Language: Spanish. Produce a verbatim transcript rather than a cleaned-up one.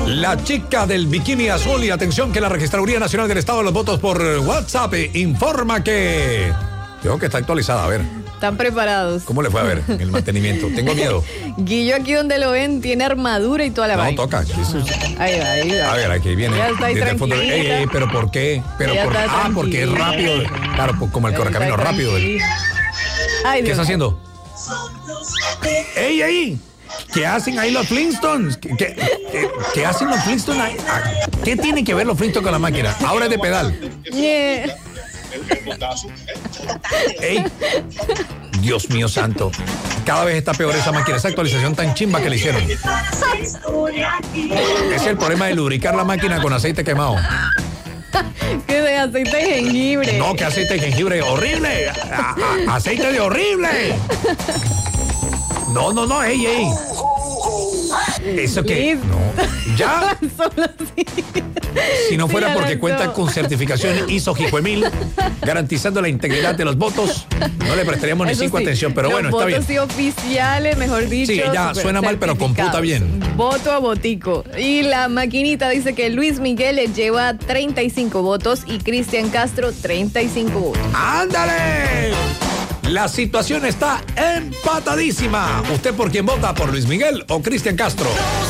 La chica del bikini azul, y atención que la Registraduría Nacional del Estado de los Votos por WhatsApp informa que... Creo que está actualizada, a ver. Están preparados. ¿Cómo le fue a ver en el mantenimiento? Tengo miedo. Guillo, aquí donde lo ven, tiene armadura y toda la No, vaina. toca. Ahí va, ahí va. A ver, aquí viene. Ya está ahí desde el fondo. Ey, ey, pero ¿por qué? Pero Ya por... está Ah, porque es rápido. Claro, pues, como el correcamino rápido. Ay, ¿Qué Dios. está haciendo? ¡Ey, ey! ¿Qué hacen ahí los Flintstones? ¿Qué, qué, qué, qué hacen los Flintstones ahí? ¿Qué tienen que ver los Flintstones con la máquina? Ahora es de pedal. Yeah. ¡Ey! Dios mío santo. Cada vez está peor esa máquina, esa actualización tan chimba que le hicieron. Ese es el problema de lubricar la máquina con aceite quemado. Que de aceite de jengibre. No, que aceite de jengibre horrible. A, a, aceite de horrible. No, no, no, ey, ey. ¿Eso qué? No. ¿Ya? Solo así. Si no fuera Sí, porque lanzó. cuenta con certificación I S O Jicuemil, garantizando la integridad de los votos, no le prestaríamos ni Eso cinco sí, atención, pero bueno, los está bien. votos sí oficiales, mejor dicho. Sí, ya super suena mal, pero computa bien. Voto a votico. Y la maquinita dice que Luis Miguel le lleva treinta y cinco votos y Cristian Castro treinta y cinco votos. ¡Ándale! La situación está empatadísima. ¿Usted por quién vota? ¿Por Luis Miguel o Cristian Castro?